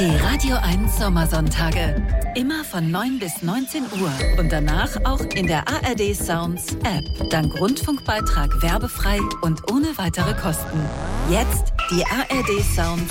Die Radio 1 Sommersonntage. Immer von 9 bis 19 Uhr. Und danach auch in der ARD Sounds App. Dank Rundfunkbeitrag werbefrei und ohne weitere Kosten. Jetzt die ARD Sounds